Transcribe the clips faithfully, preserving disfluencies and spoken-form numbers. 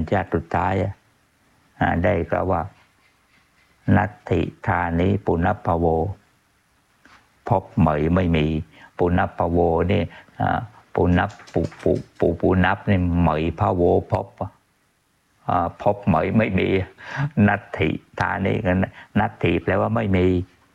ชาติสุดท้ายได้กล่าวว่านัตถิธานิปุณพโวพบใหม่ไม่มีปุณพโวนี่ปุณพปุปุปุปุณพนี่ใหม่พโวพบพบใหม่ไม่มีนัตถิธานิกันนัตถิแปลว่าไม่มี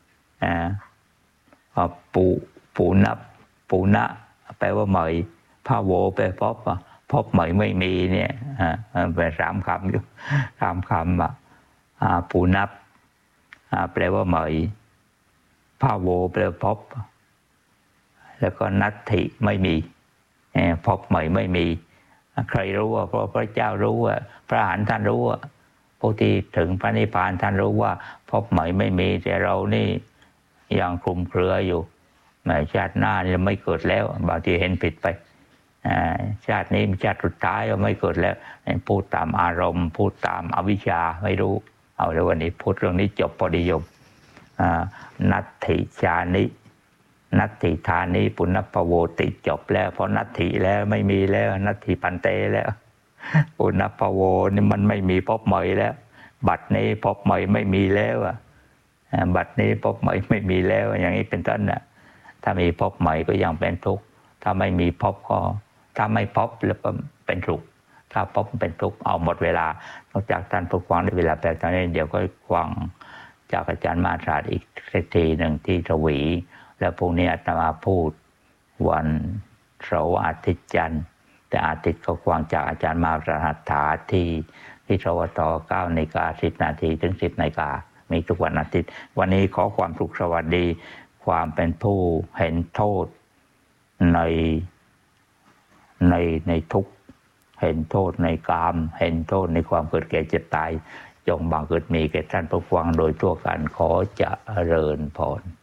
ปุปุณพปุณะแปลว่าใหม่พโวแปลพบพบใหม่ไม่มีเนี่ยเป็นสามคำอยู่สามคำอ่ะปุณพแปลว่าใหม่พโวแปลพบแล้วก็นัตถิไม่มีพบใหม่ไม่มีใครรู้ว่าเพราะพระเจ้ารู้ว่าพระอรหันต์ท่านรู้ว่าผู้ที่ถึงพระนิพพานท่านรู้ว่าพบใหม่ไม่มีแต่เรานี่ยังคลุมเครืออยู่ชาติหน้าจะไม่เกิดแล้วบางทีเห็นผิดไปชาตินี้ชาติสุดท้ายก็ไม่เกิดแล้วพูดตามอารมณ์พูดตามอวิชชาไม่รู้เอาแล้ววันนี้พูดเรื่องนี้จบพอดีโยมนัตถิชานินัตถิธานิปุณพโวติจบแล้วเพราะนัตถิแล้วไม่มีแล้วนัตถิปันเตแล้วปุณพโวนี่มันไม่มีพบใหม่แล้วบัดนี้พบใหม่ไม่มีแล้วบัดนี้พบใหม่ไม่มีแล้วอย่างนี้เป็นต้นนะถ้ามีพบใหม่ก็ยังเป็นทุกข์ถ้าไม่มีพบก็ถ้าไม่พบแล้วก็เป็นทุกข์ถ้าพบเป็นทุกข์เอาหมดเวลานอกจากท่านผู้ฟังได้เวลาแปลตอนนี้เดี๋ยวก็ฟังจากอาจารย์มาศาสตร์อีกทีหนึ่งที่ทวีแล้วพรุ่งนี้อาตมาพูดวันเสาร์อาทิตย์จันทร์แต่อาทิตย์ก็ฟังจากอาจารย์มาศาสตร์ถาที่ที่สวทเก้านาฬิกาสิบนาทีถึงสิบนาฬิกามีทุกวันอาทิตย์วันนี้ขอความสุขสวัสดีความเป็นผู้เห็นโทษในในในทุกข์เห็นโทษในกามเห็นโทษในความเกิดแก่เจ็บตายจงบังเกิดมีแก่ท่านผู้ฟังโดยทั่วกันขอเจริญพร